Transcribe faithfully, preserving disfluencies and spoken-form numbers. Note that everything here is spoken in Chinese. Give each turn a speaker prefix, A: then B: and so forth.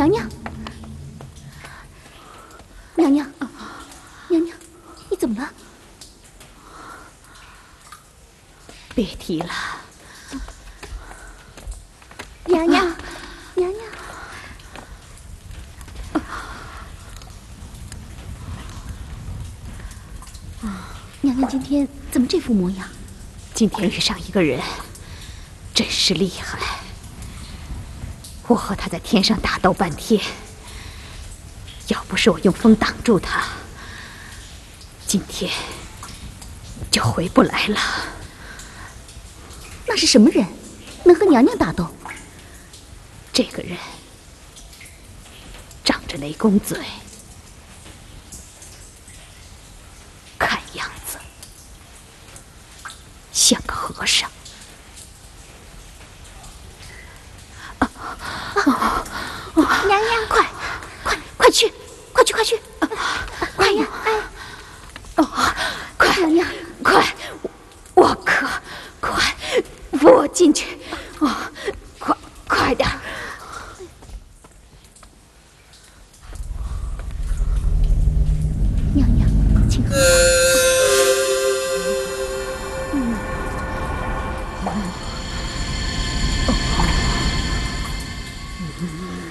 A: 娘娘，娘娘，娘娘，你怎么了？
B: 别提了。
A: 娘娘，娘娘。 娘娘今天怎么这副模样？
B: 今天遇上一个人，真是厉害。我和他在天上打斗半天，要不是我用风挡住他，今天就回不来了。
A: 那是什么人，能和娘娘打斗？
B: 这个人长着雷公嘴。 像个和尚。
A: 啊啊啊、娘娘，快快快去，快去快去！啊、快呀！哎，
B: 哦，快，
A: 娘娘，
B: 快，我渴，快扶我进去。